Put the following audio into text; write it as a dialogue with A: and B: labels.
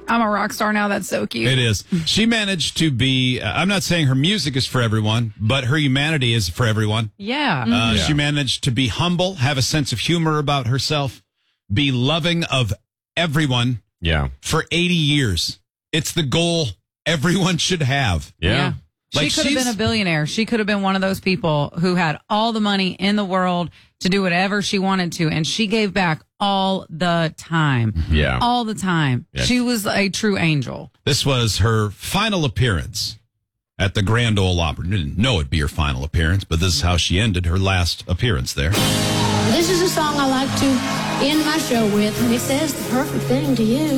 A: I'm a rock star now. That's so cute.
B: It is. She managed to be, I'm not saying her music is for everyone, but her humanity is for everyone.
A: Yeah.
B: She managed to be humble, have a sense of humor about herself, be loving of everyone for 80 years. It's the goal everyone should have.
A: Yeah.
B: Like
A: she could have been a billionaire. She could have been one of those people who had all the money in the world to do whatever she wanted to. And she gave back all the time.
C: Yeah.
A: All the time.
C: Yeah.
A: She was a true angel.
B: This was her final appearance at the Grand Ole Opry. Didn't know it'd be her final appearance, but this is how she ended her last appearance there.
D: This is a song I like to end my show with, and it says the perfect thing to you.